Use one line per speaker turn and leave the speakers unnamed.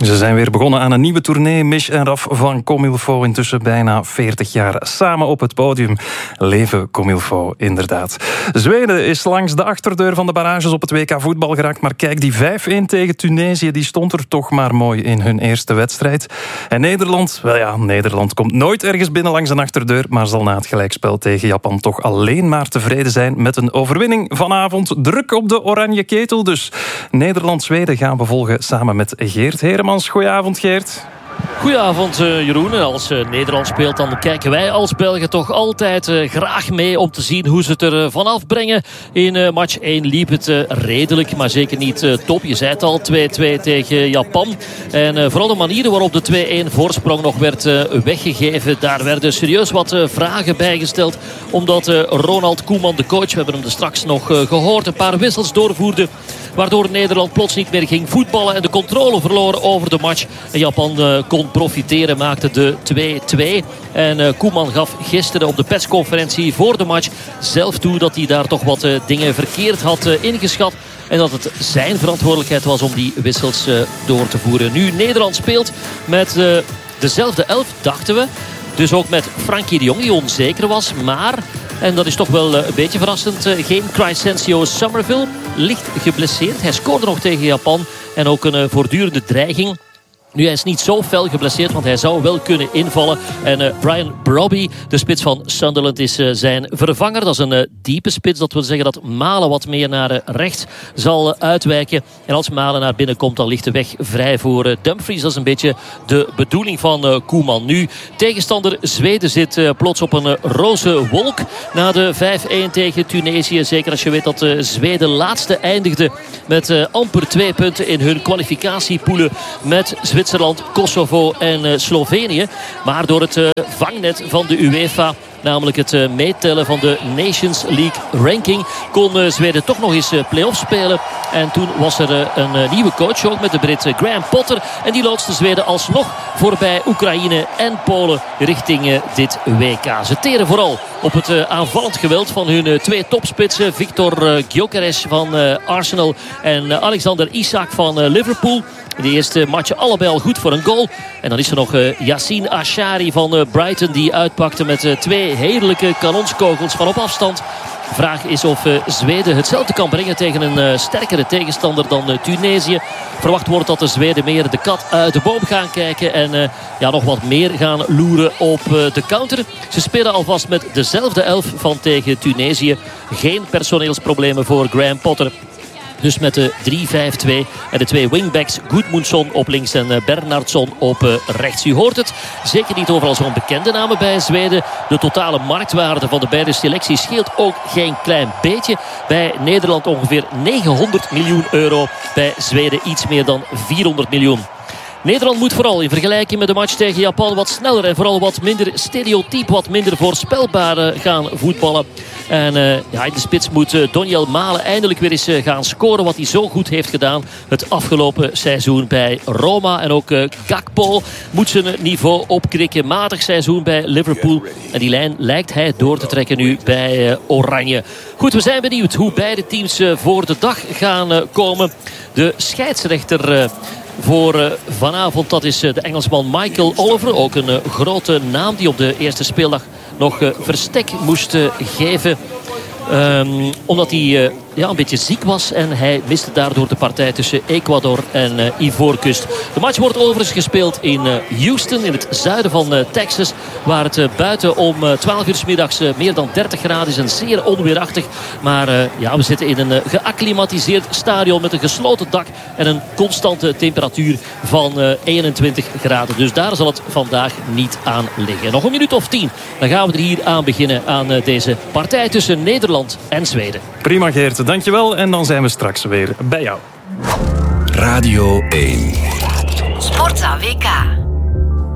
Ze zijn weer begonnen aan een nieuwe tournee. Mich en Raf van Comme il faut, intussen bijna 40 jaar samen op het podium. Leven Comme il faut, inderdaad. Zweden is langs de achterdeur van de barrages op het WK voetbal geraakt. Maar kijk, die 5-1 tegen Tunesië, die stond er toch maar mooi in hun eerste wedstrijd. En Nederland, wel ja, Nederland komt nooit ergens binnen langs een achterdeur, maar zal na het gelijkspel tegen Japan toch alleen maar tevreden zijn met een overwinning vanavond. Druk op de oranje ketel dus. Nederland-Zweden gaan we volgen samen met Geert Heremans. Goedenavond, Geert.
Goedenavond, Jeroen. Als Nederland speelt, dan kijken wij als Belgen toch altijd graag mee om te zien hoe ze het er vanaf brengen. In match 1 liep het redelijk, maar zeker niet top. Je zei het al, 2-2 tegen Japan. En vooral de manieren waarop de 2-1 voorsprong nog werd weggegeven, daar werden serieus wat vragen bij gesteld. Omdat Ronald Koeman, de coach, we hebben hem er straks nog gehoord, een paar wissels doorvoerde, waardoor Nederland plots niet meer ging voetballen en de controle verloor over de match. En Japan kon profiteren, maakte de 2-2. En Koeman gaf gisteren op de persconferentie voor de match zelf toe dat hij daar toch wat dingen verkeerd had ingeschat. En dat het zijn verantwoordelijkheid was om die wissels door te voeren. Nu Nederland speelt met dezelfde 11, dachten we. Dus ook met Frenkie de Jong, die onzeker was. Maar, en dat is toch wel een beetje verrassend, geen Crysencio Summerville. Licht geblesseerd. Hij scoorde nog tegen Japan. En ook een voortdurende dreiging. Nu, hij is niet zo fel geblesseerd, want hij zou wel kunnen invallen. En Brian Brobby, de spits van Sunderland, is zijn vervanger. Dat is een diepe spits. Dat wil zeggen dat Malen wat meer naar rechts zal uitwijken. En als Malen naar binnen komt, dan ligt de weg vrij voor Dumfries. Dat is een beetje de bedoeling van Koeman. Nu, tegenstander Zweden zit plots op een roze wolk na de 5-1 tegen Tunesië. Zeker als je weet dat Zweden laatste eindigde met amper 2 punten in hun kwalificatiepoelen met Zwitserland, Kosovo en Slovenië. Maar door het vangnet van de UEFA, namelijk het meetellen van de Nations League ranking, kon Zweden toch nog eens play-off spelen. En toen was er een nieuwe coach, ook met de Brit Graham Potter. En die loodste Zweden alsnog voorbij Oekraïne en Polen richting dit WK. Ze teren vooral op het aanvallend geweld van hun 2 topspitsen. Viktor Gyökeres van Arsenal en Alexander Isak van Liverpool. In de eerste matchen allebei al goed voor een goal. En dan is er nog Yassine Ashari van Brighton, die uitpakte met 2 heerlijke kanonskogels van op afstand. De vraag is of Zweden hetzelfde kan brengen tegen een sterkere tegenstander dan Tunesië. Verwacht wordt dat de Zweden meer de kat uit de boom gaan kijken. En nog wat meer gaan loeren op de counter. Ze spelen alvast met dezelfde 11 van tegen Tunesië. Geen personeelsproblemen voor Graham Potter. Dus met de 3-5-2 en de 2 wingbacks, Gudmundsson op links en Bernhardsson op rechts. U hoort het, zeker niet overal zo'n bekende namen bij Zweden. De totale marktwaarde van de beide selecties scheelt ook geen klein beetje. Bij Nederland ongeveer 900 miljoen euro. Bij Zweden iets meer dan 400 miljoen. Nederland moet vooral in vergelijking met de match tegen Japan wat sneller en vooral wat minder stereotyp, wat minder voorspelbaar gaan voetballen. En in de spits moet Doniel Malen eindelijk weer eens gaan scoren, wat hij zo goed heeft gedaan het afgelopen seizoen bij Roma. En ook Gakpo moet zijn niveau opkrikken. Matig seizoen bij Liverpool. En die lijn lijkt hij door te trekken nu bij Oranje. Goed, we zijn benieuwd hoe beide teams voor de dag gaan komen. De scheidsrechter voor vanavond, dat is de Engelsman Michael Oliver. Ook een grote naam die op de eerste speeldag nog verstek moest geven. Omdat hij een beetje ziek was. En hij miste daardoor de partij tussen Ecuador en Ivoorkust. De match wordt overigens gespeeld in Houston, in het zuiden van Texas. Waar het buiten om 12 uur 's middags meer dan 30 graden is. En zeer onweerachtig. Maar we zitten in een geacclimatiseerd stadion met een gesloten dak. En een constante temperatuur van 21 graden. Dus daar zal het vandaag niet aan liggen. Nog een minuut of 10. Dan gaan we er hier aan beginnen aan deze partij tussen Nederland en Zweden.
Prima, Geert. Dankjewel. En dan zijn we straks weer bij jou.
Radio 1.
Sportza WK.